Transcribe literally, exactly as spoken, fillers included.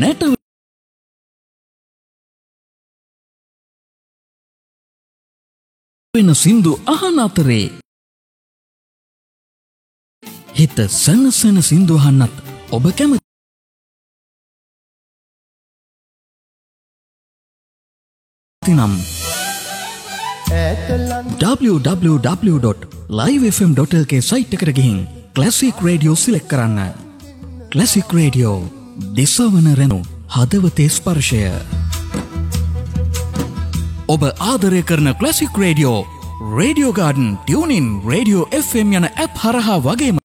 නැට වෙන සින්දු අහන අතරේ හිත සනසන සින්දු අහන්නත් ඔබ කැමති නම් w w w dot live f m dot l k site එකට ගිහින් ක්ලාසික් රේඩියෝ සිලෙක්ට් කරන්න. ක්ලාසික් රේඩියෝ දිසවන රැඳු හදවතේ ස්පර්ශය. ඔබ ආදරය කරන classic radio, radio garden, tune ඉන්, රේඩියෝ එෆ් එම් යන ඇප් හරහා වගේම